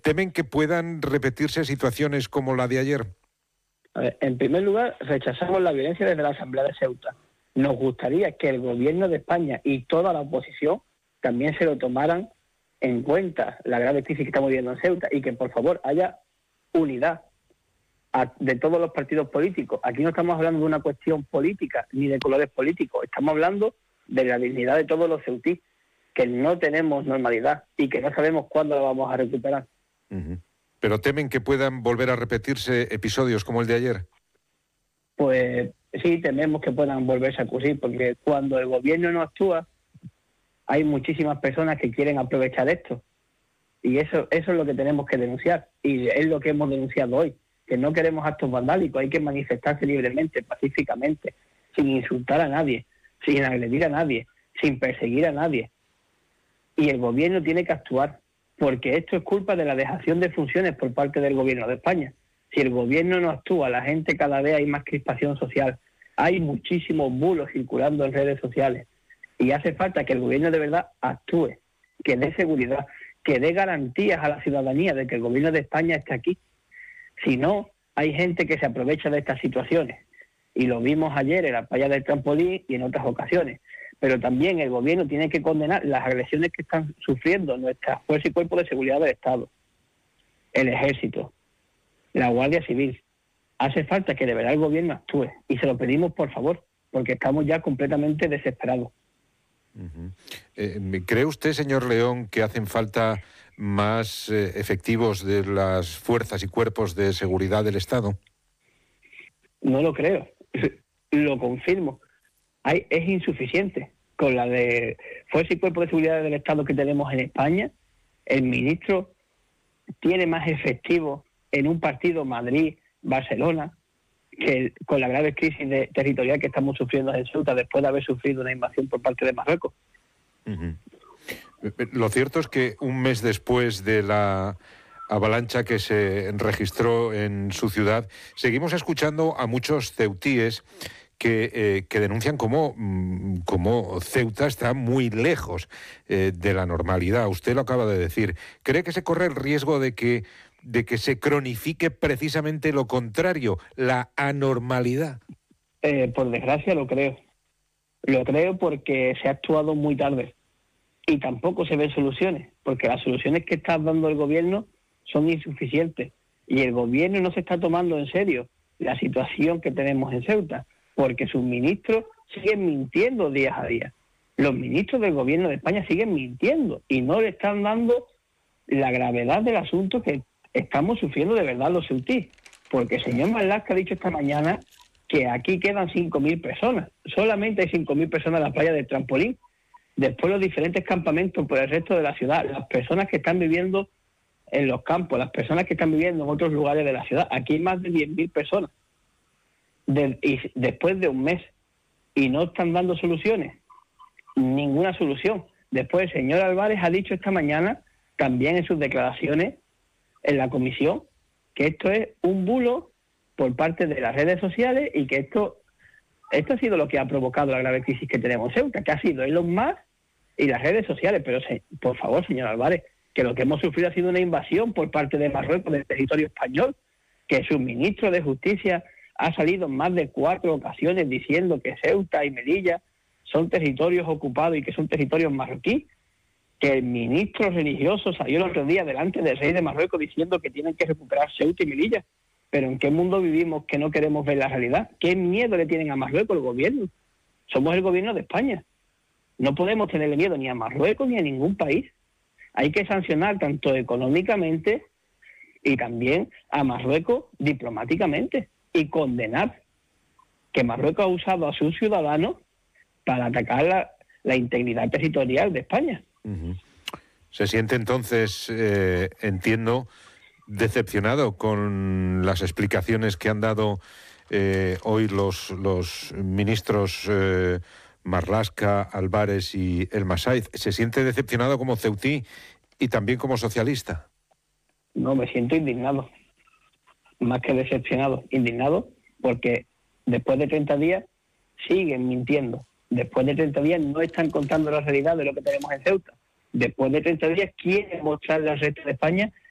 ¿Temen que puedan repetirse situaciones como la de ayer? A ver, en primer lugar, rechazamos la violencia desde la Asamblea de Ceuta. Nos gustaría que el gobierno de España y toda la oposición también se lo tomaran en cuenta, la grave crisis que estamos viviendo en Ceuta, y que por favor haya unidad de todos los partidos políticos. Aquí no estamos hablando de una cuestión política ni de colores políticos, estamos hablando de la dignidad de todos los ceutís, que no tenemos normalidad y que no sabemos cuándo la vamos a recuperar. ¿Pero temen que puedan volver a repetirse episodios como el de ayer? Pues sí, tememos que puedan volverse a ocurrir, porque cuando el gobierno no actúa, hay muchísimas personas que quieren aprovechar esto. Y eso es lo que tenemos que denunciar, y es lo que hemos denunciado hoy, que no queremos actos vandálicos, hay que manifestarse libremente, pacíficamente, sin insultar a nadie, sin agredir a nadie, sin perseguir a nadie. Y el gobierno tiene que actuar, porque esto es culpa de la dejación de funciones por parte del gobierno de España. Si el gobierno no actúa, la gente cada vez hay más crispación social, hay muchísimos bulos circulando en redes sociales, y hace falta que el gobierno de verdad actúe, que dé seguridad, que dé garantías a la ciudadanía de que el gobierno de España está aquí. Si no, hay gente que se aprovecha de estas situaciones, y lo vimos ayer en la playa del Trampolín y en otras ocasiones. Pero también el gobierno tiene que condenar las agresiones que están sufriendo nuestras fuerzas y cuerpos de seguridad del Estado, el Ejército, la Guardia Civil. Hace falta que de verdad el gobierno actúe, y se lo pedimos por favor, porque estamos ya completamente desesperados. ¿Cree usted, señor León, que hacen falta más efectivos de las fuerzas y cuerpos de seguridad del Estado? No lo creo, lo confirmo. Es insuficiente. Con la de fuerza y cuerpo de seguridad del Estado que tenemos en España, el ministro tiene más efectivos en un partido Madrid-Barcelona que con la grave crisis territorial que estamos sufriendo en Ceuta después de haber sufrido una invasión por parte de Marruecos. Lo cierto es que un mes después de la avalancha que se registró en su ciudad, seguimos escuchando a muchos ceutíes que denuncian cómo Ceuta está muy lejos de la normalidad. Usted lo acaba de decir. ¿Cree que se corre el riesgo de que se cronifique precisamente lo contrario, la anormalidad? Por desgracia lo creo. Lo creo porque se ha actuado muy tarde y tampoco se ven soluciones, porque las soluciones que está dando el gobierno son insuficientes y el gobierno no se está tomando en serio la situación que tenemos en Ceuta, porque sus ministros siguen mintiendo día a día. Los ministros del gobierno de España siguen mintiendo y no le están dando la gravedad del asunto que estamos sufriendo de verdad los ceutíes. Porque el señor Marlaska ha dicho esta mañana que aquí quedan 5.000 personas. Solamente hay 5.000 personas en la playa del Trampolín. Después los diferentes campamentos por el resto de la ciudad, las personas que están viviendo en los campos, las personas que están viviendo en otros lugares de la ciudad. Aquí hay más de 10.000 personas. Y después de un mes, y no están dando soluciones, ninguna solución. Después el señor Álvarez ha dicho esta mañana, también en sus declaraciones en la comisión, que esto es un bulo por parte de las redes sociales y que esto ha sido lo que ha provocado la grave crisis que tenemos en Ceuta, que ha sido Elon Musk y las redes sociales. Pero por favor, señor Álvarez, que lo que hemos sufrido ha sido una invasión por parte de Marruecos del territorio español, que su ministro de Justicia ha salido en más de 4 ocasiones diciendo que Ceuta y Melilla son territorios ocupados y que son territorios marroquíes, que el ministro religioso salió el otro día delante del rey de Marruecos diciendo que tienen que recuperar Ceuta y Melilla. Pero ¿en qué mundo vivimos que no queremos ver la realidad? ¿Qué miedo le tienen a Marruecos el gobierno? Somos el gobierno de España. No podemos tenerle miedo ni a Marruecos ni a ningún país. Hay que sancionar tanto económicamente y también a Marruecos diplomáticamente y condenar que Marruecos ha usado a sus ciudadanos para atacar la integridad territorial de España. Se siente entonces, entiendo, decepcionado con las explicaciones que han dado hoy los ministros Marlaska, Álvarez y El Masaiz. ¿Se siente decepcionado como ceutí y también como socialista? No, me siento indignado. Más que decepcionado, indignado, porque después de 30 días siguen mintiendo. Después de 30 días no están contando la realidad de lo que tenemos en Ceuta. Después de 30 días quieren mostrarle al resto de España